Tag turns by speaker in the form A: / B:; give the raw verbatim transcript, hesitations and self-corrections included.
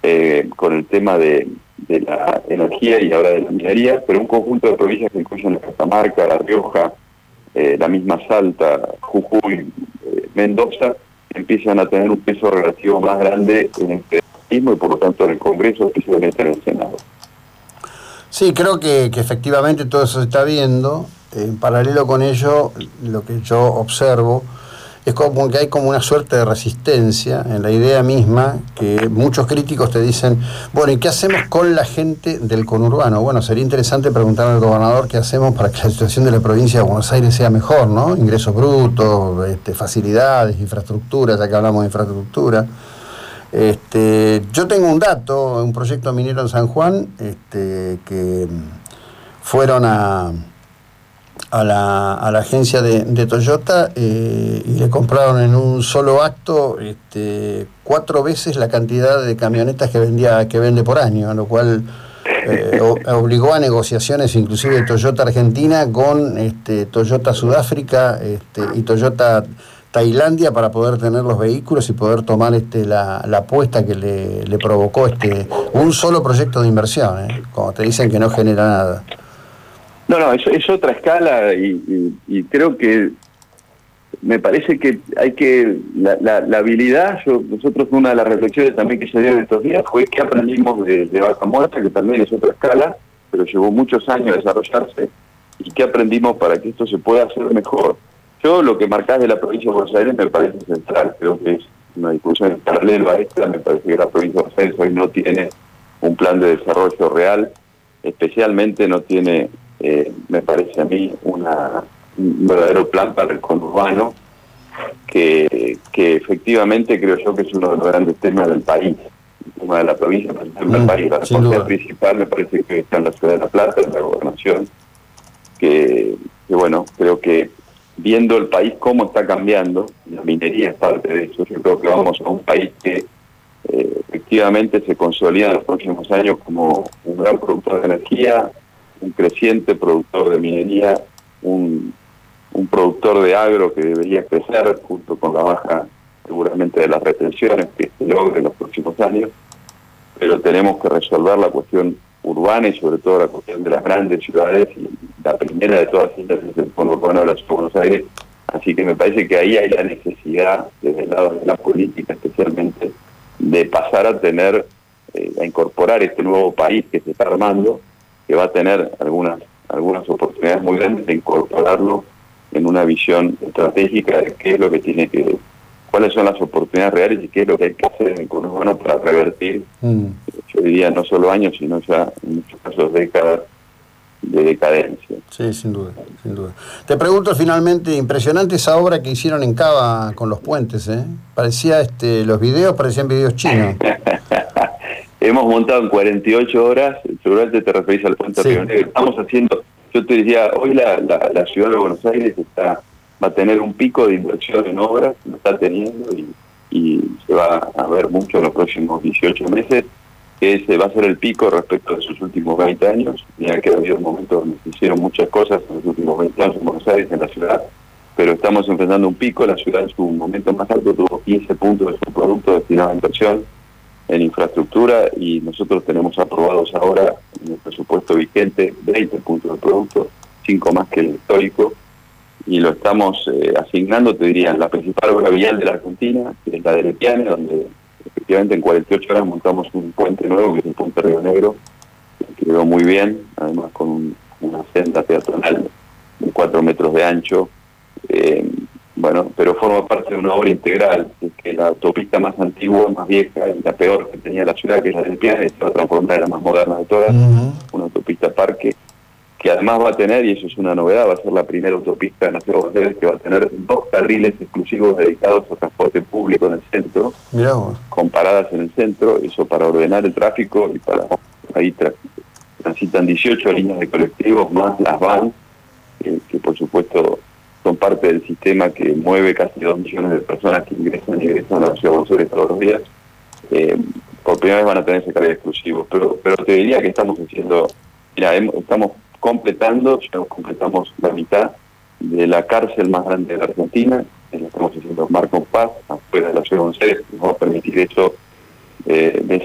A: eh, con el tema de, de la energía y ahora de la minería, pero un conjunto de provincias que incluyen la Catamarca, La Rioja, eh, la misma Salta, Jujuy, eh, Mendoza, empiezan a tener un peso relativo más grande en el federalismo y por lo tanto en el Congreso, especialmente en el Senado.
B: Sí, creo que, que efectivamente todo eso se está viendo. En paralelo con ello, lo que yo observo es como que hay como una suerte de resistencia en la idea misma, que muchos críticos te dicen, bueno, ¿y qué hacemos con la gente del conurbano? Bueno, sería interesante preguntarle al gobernador qué hacemos para que la situación de la provincia de Buenos Aires sea mejor, ¿no? Ingresos brutos, este, facilidades, infraestructura, ya que hablamos de infraestructura. Este, yo tengo un dato, un proyecto minero en San Juan, este, que fueron a, a, la, a la agencia de, de Toyota eh, y le compraron en un solo acto este, cuatro veces la cantidad de camionetas que vendía que vende por año, lo cual eh, o, obligó a negociaciones inclusive de Toyota Argentina con este, Toyota Sudáfrica este, y Toyota Tailandia para poder tener los vehículos y poder tomar este, la, la apuesta que le, le provocó este un solo proyecto de inversión, ¿eh? Como te dicen que no genera nada.
A: No, no, es, es otra escala y, y, y creo que me parece que hay que, la, la, la habilidad, yo, nosotros una de las reflexiones también que se dio en estos días fue que aprendimos de, de Vaca Muerta, que también es otra escala, pero llevó muchos años a desarrollarse, y que aprendimos para que esto se pueda hacer mejor. Yo lo que marcás de la provincia de Buenos Aires me parece central, creo que es una discusión en paralelo a esta, me parece que la provincia de Buenos Aires hoy no tiene un plan de desarrollo real, especialmente no tiene, eh, me parece a mí, una, un verdadero plan para el conurbano, que, que efectivamente creo yo que es uno de los grandes temas del país, el tema de la provincia, el tema del país. La responsabilidad principal me parece que está en la ciudad de La Plata, en la gobernación, que, que bueno, creo que viendo el país cómo está cambiando, la minería es parte de eso, yo creo que vamos a un país que eh, efectivamente se consolida en los próximos años como un gran productor de energía, un creciente productor de minería, un, un productor de agro que debería crecer junto con la baja seguramente de las retenciones que se logre en los próximos años, pero tenemos que resolver la cuestión urbana y sobre todo la cuestión de las grandes ciudades, y la primera de todas ellas es el conurbano de la ciudad de Buenos Aires, así que me parece que ahí hay la necesidad, desde el lado de la política especialmente, de pasar a tener, eh, a incorporar este nuevo país que se está armando, que va a tener algunas, algunas oportunidades muy grandes de incorporarlo en una visión estratégica de qué es lo que tiene que, cuáles son las oportunidades reales y qué es lo que hay que hacer en el conurbano para revertir, mm. yo diría, no solo años, sino ya en muchos casos décadas de decadencia.
B: Sí, sin duda, sin duda. Te pregunto finalmente, impresionante esa obra que hicieron en Cava con los puentes, ¿eh? Parecía, este, los videos parecían videos chinos.
A: Hemos montado en cuarenta y ocho horas, seguramente te referís al puente sí. Río Negro. Estamos haciendo, yo te decía, hoy la, la, la ciudad de Buenos Aires está va a tener un pico de inversión en obras, lo está teniendo y, y se va a ver mucho en los próximos dieciocho meses, que ese va a ser el pico respecto de sus últimos veinte años. Mira que ha habido momentos donde se hicieron muchas cosas en los últimos veinte años en Buenos Aires, en la ciudad, pero estamos enfrentando un pico. La ciudad en su momento más alto tuvo quince puntos de su producto destinado a inversión en infraestructura, y nosotros tenemos aprobados ahora en el presupuesto vigente veinte puntos de producto, cinco más que el histórico, y lo estamos eh, asignando, te diría, la principal obra vial de la Argentina, que es la de Lepiane, donde efectivamente en cuarenta y ocho horas montamos un puente nuevo, que es el puente Río Negro, que quedó muy bien, además con un, una senda peatonal de cuatro metros de ancho, eh, bueno, pero forma parte de una obra integral, que es que la autopista más antigua, más vieja y la peor que tenía la ciudad, que es la de Lepiane, se va a transformar en la más moderna de todas, uh-huh. Una autopista parque, que además va a tener, y eso es una novedad, va a ser la primera autopista en la ciudad de Buenos Aires que va a tener dos carriles exclusivos dedicados a transporte público en el centro, con paradas en el centro, eso para ordenar el tráfico, y para ahí tra transitan dieciocho líneas de colectivos más las van, eh, que por supuesto son parte del sistema que mueve casi dos millones de personas que ingresan y egresan a la ciudad de Buenos Aires todos los días. Eh, por primera vez van a tener ese carril exclusivo, pero, pero te diría que estamos haciendo, mira, hemos, estamos completando, ya completamos la mitad de la cárcel más grande de la Argentina, estamos haciendo Mar con Paz, afuera de la ciudad de Buenos Aires, que nos va a permitir eso, eh,